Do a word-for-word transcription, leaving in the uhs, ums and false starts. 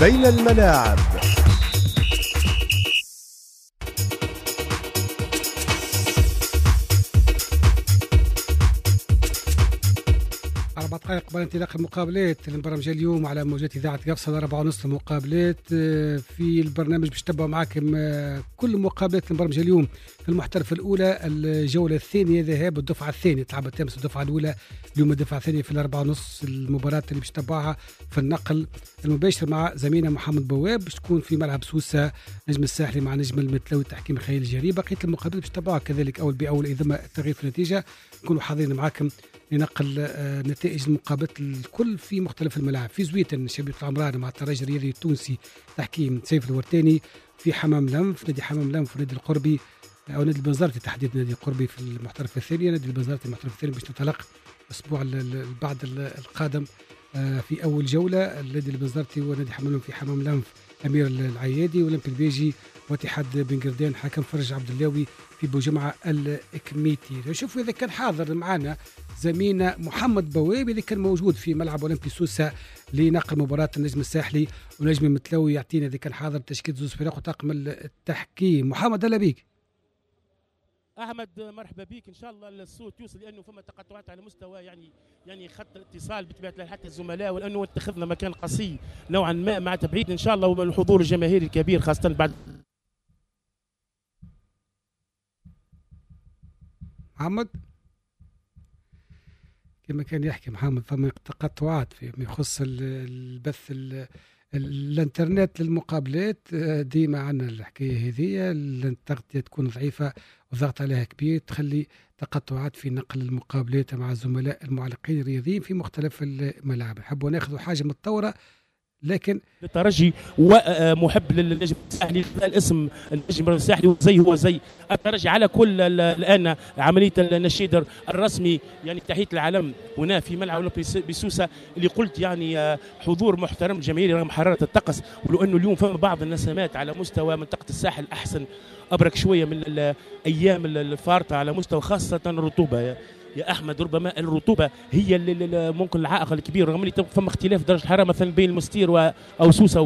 بين الملاعب. أربع دقائق قبل انطلاق المقابلات البرنامج اليوم على موجات إذاعة قفصة أربعة ونصف المقابلات. في البرنامج باش تتبعوا معاكم كل مقابلات البرنامج اليوم في المحترفة الأولى، الجولة الثانية ذهاب الدفعة الثانية، تلعبت أمس الدفعة الأولى، اليوم الدفعة الثانية في الأربعة ونصف. المباراة اللي باش تتبعها في النقل المباشر مع زميلنا محمد بواب باش تكون في ملعب سوسة نجم الساحلي مع نجم المتلوي تحكيم خيال الجري. بقية المقابلات باش تتبعها كذلك أول بأول إذا ما تغيير في النتيجة نكونوا حاضرين معاكم لنقل نتائج المقابلات الكل في مختلف الملاعب. في زويتن شبيبة العمران مع الترجي الرياضي التونسي تحكيم سيف الورتاني، في حمام لنف نادي حمام لنف ونادي القربي او نادي البنزرتي تحديدا نادي القربي في المحترفة الثانية، نادي البنزرتي المحترفة الثانية باش تنطلق الاسبوع بعد القادم في اول جولة. النادي البنزرتي ونادي حمام لنف في حمام لنف امير العيادي ولمبي البيجي واتحاد بن قردان حكم فرج عبد اللاوي في بوجمعة الكميتي. نشوفوا اذا كان حاضر معنا زميلنا محمد بواب اذا كان موجود في ملعب اولمبي سوسة لنقل مباراة النجم الساحلي ونجم المتلوي، يعطينا اذا كان حاضر تشكيل زوز فريق وطاقم التحكيم. محمد هلا بيك. احمد مرحبا بك، ان شاء الله الصوت يوصل لانه فما تقطعات على مستوى يعني يعني خط الاتصال بطبيعه الحال حتى الزملاء، ولانه اتخذنا مكان قصي نوعا ما مع تبعيد ان شاء الله والحضور الجماهيري الكبير خاصه بعد محمد كما كان يحكي محمد فما تقطعات فيما يخص البث الانترنت للمقابلات. ديما عندنا الحكايه هذه، التغطيه تكون ضعيفه وضغط عليها كبير تخلي تقطعات في نقل المقابلات مع الزملاء المعلقين الرياضيين في مختلف الملاعب. نحبوا ناخذوا حاجه متطوره لكن الترجي ومحب للنجم الساحلي الاسم النجم الساحلي زي هو زي الترجي على كل الان عمليه النشيد الرسمي يعني تحيه العلم هنا في ملعب بسوسه اللي قلت يعني حضور محترم جماهيري رغم حراره الطقس، ولو انه اليوم فما بعض النسمات على مستوى منطقه الساحل احسن ابرك شويه من الايام الفارطه على مستوى خاصه الرطوبه يا احمد. ربما الرطوبه هي اللي ممكن العائق الكبير رغم ان فما اختلاف درجه الحراره مثلا بين المستير او سوسه